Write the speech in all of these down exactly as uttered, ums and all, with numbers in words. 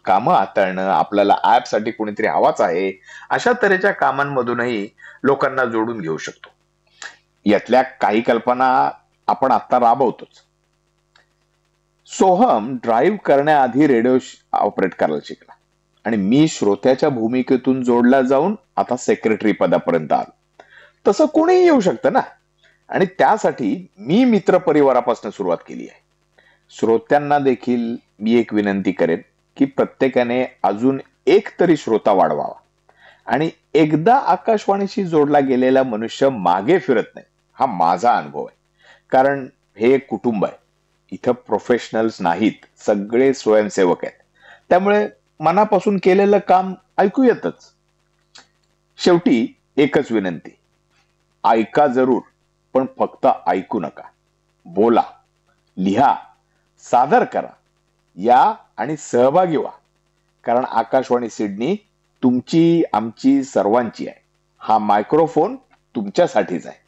कामं हाताळणं, आपल्याला ॲपसाठी कोणीतरी हवाच आहे, अशा तऱ्हेच्या कामांमधूनही लोकांना जोडून घेऊ शकतो. यातल्या काही कल्पना आपण आता राबवतोच. सोहम ड्राईव्ह करण्याआधी रेडिओ ऑपरेट करायला शिकला आणि मी श्रोत्याच्या भूमिकेतून जोडला जाऊन आता सेक्रेटरी पदापर्यंत आलो. तसं कोणीही येऊ शकतं ना. आणि त्यासाठी मी मित्र परिवारापासून सुरुवात केली आहे. श्रोत्यांना देखील मी एक विनंती करेन की प्रत्येकाने अजून एक तरी श्रोता वाढवावा आणि एकदा आकाशवाणीशी जोडला गेलेला मनुष्य मागे फिरत नाही, हा माझा अनुभव आहे. कारण हे एक कुटुंब आहे. इथं प्रोफेशनल्स नाहीत, सगळे स्वयंसेवक आहेत. त्यामुळे मनापासून केलेलं काम ऐकू येतच. शेवटी एकच विनंती, ऐका जरूर, पण फक्त ऐकू नका. बोला, लिहा, सादर करा, या आणि सहभागी व्हा. कारण आकाशवाणी सिडनी तुमची, आमची, सर्वांची आहे. हा मायक्रोफोन तुमच्यासाठीच आहे.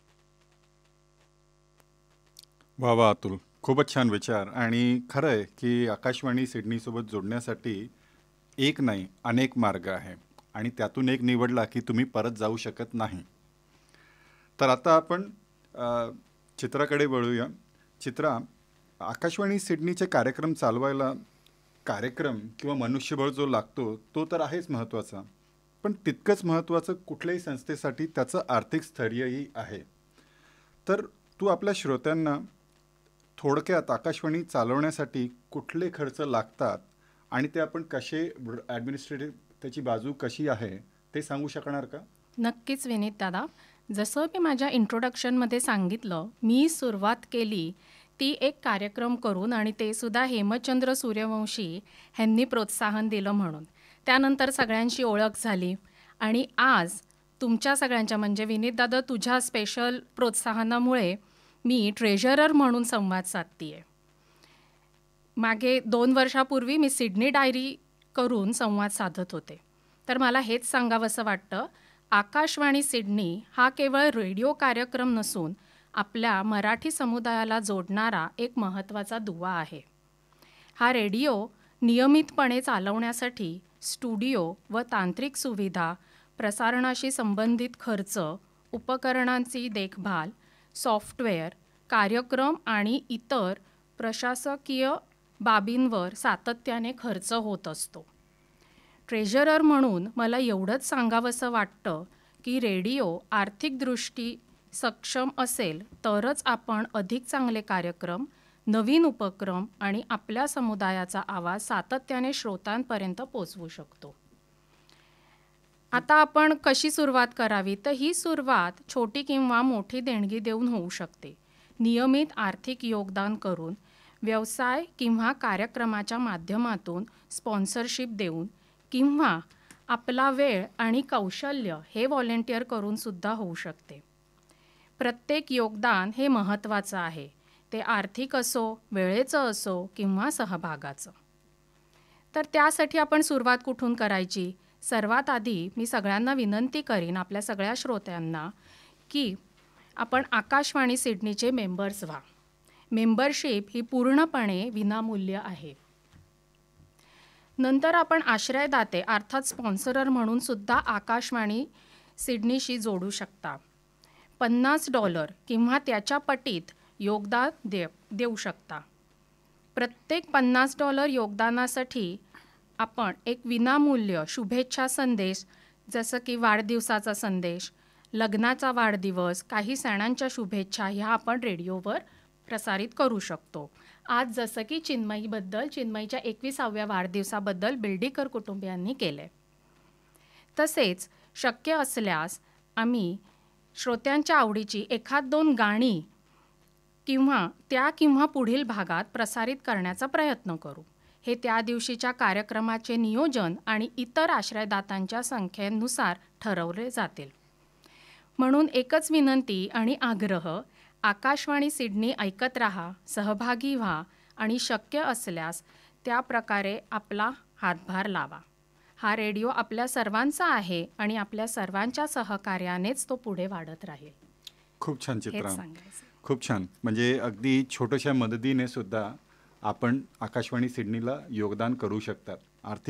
वा वा अतुल, खूपच छान विचार. आणि खरं आहे की आकाशवाणी सिडनीसोबत जोडण्यासाठी एक नाही अनेक मार्ग आहे आणि त्यातून एक निवडला की तुम्ही परत जाऊ शकत नाही. तर आता आपण अ, चित्राकडे वळूया. चित्रा, आकाशवाणी सिडनीचे कार्यक्रम चालवायला कार्यक्रम किंवा मनुष्यबळ जो लागतो तो तर आहेच महत्त्वाचा, पण तितकंच महत्त्वाचं कुठल्याही संस्थेसाठी त्याचं आर्थिक स्थैर्यही आहे. तर तू आपल्या श्रोत्यांना थोडक्यात आकाशवाणी चालवण्यासाठी कुठले खर्च लागतात आणि ते आपण कसे ॲडमिनिस्ट्रेटिव्ह त्याची बाजू कशी आहे ते सांगू शकणार का? नक्कीच विनीत दादा. जसं मी माझ्या इंट्रोडक्शनमध्ये सांगितलं, मी सुरुवात केली ती एक कार्यक्रम करून आणि ते सुद्धा हेमचंद्र सूर्यवंशी ह्यांनी प्रोत्साहन दिलं म्हणून. त्यानंतर सगळ्यांशी ओळख झाली आणि आज तुमच्या सगळ्यांच्या म्हणजे विनीत दादा तुझ्या स्पेशल प्रोत्साहनामुळे मी ट्रेझरर म्हणून संवाद साधते आहे. मागे दोन वर्षापूर्वी मी सिडनी डायरी करून संवाद साधत होते. तर मला हेच सांगावंसं वाटतं, आकाशवाणी सिडनी हा केवळ रेडिओ कार्यक्रम नसून आपल्या मराठी समुदायाला जोडणारा एक महत्त्वाचा दुवा आहे. हा रेडिओ नियमितपणे चालवण्यासाठी स्टुडिओ व तांत्रिक सुविधा, प्रसारणाशी संबंधित खर्च, उपकरणांची देखभाल, सॉफ्टवेअर, कार्यक्रम आणि इतर प्रशासकीय बाबींवर सातत्याने खर्च होत असतो. ट्रेझरर म्हणून मला एवढंच सांगावंसं वाटतं की रेडिओ आर्थिकदृष्टी सक्षम असेल तरच आपण अधिक चांगले कार्यक्रम, नवीन उपक्रम आणि आपल्या समुदायाचा आवाज सातत्याने श्रोतांपर्यंत पोचवू शकतो. आता आपण कशी सुरुवात करावी? तर ही सुरुवात छोटी किंवा मोठी देणगी देऊन होऊ शकते. नियमित आर्थिक योगदान करून, व्यवसाय किंवा कार्यक्रमाच्या माध्यमातून स्पॉन्सरशिप देऊन किंवा आपला वेळ आणि कौशल्य हे व्हॉलेंटिअर करून सुद्धा होऊ शकते. प्रत्येक योगदान हे महत्त्वाचं आहे. ते आर्थिक असो, वेळेचं असो किंवा सहभागाचं. तर त्यासाठी आपण सुरुवात कुठून करायची? सर्वात आधी मी सगळ्यांना विनंती करीन, आपल्या सगळ्या श्रोत्यांना, की आपण आकाशवाणी सिडनीचे मेंबर्स व्हा. मेंबरशिप ही पूर्णपणे विनामूल्य आहे. नंतर आपण आश्रयदाते अर्थात स्पॉन्सरर म्हणून सुद्धा आकाशवाणी सिडनीशी जोडू शकता. पन्नास डॉलर किंवा त्याच्या पटीत योगदान दे देऊ शकता. प्रत्येक पन्नास डॉलर योगदानासाठी आपण एक विनामूल्य शुभेच्छा संदेश, जसं की वाढदिवसाचा संदेश, लग्नाचा वाढदिवस, काही सणांच्या शुभेच्छा ह्या आपण रेडिओवर प्रसारित करू शकतो. आज जसं की चिन्मयीबद्दल, चिन्मयीच्या एकविसाव्या वाढदिवसाबद्दल बिल्डीकर कुटुंबियांनी केले. तसेच शक्य असल्यास आम्ही श्रोत्यांच्या आवडीची एखाद दोन गाणी किंवा त्या किंवा पुढील भागात प्रसारित करण्याचा प्रयत्न करू. हे त्या दिवशीच्या कार्यक्रमाचे नियोजन आणि इतर आश्रयदात्यांच्या संख्येनुसार ठरवले जातील. म्हणून एकच विनंती आणि आग्रह, आकाशवाणी सिडनी ऐकत राहा, सहभागी व्हा आणि शक्य असल्यास त्या प्रकारे आपला हातभार लावा. हा रेडिओ आपल्या सर्वांचा आहे आणि आपल्या सर्वांच्या सहकार्यानेच तो पुढे वाढत राहील. खूप छान चित्रा, हेच सांगायचं. खूप छान. म्हणजे अगदी छोट्याशा मदतीने सुद्धा आपण आकाशवाणी सिडनीला योगदान करू शकतात. आर्थिक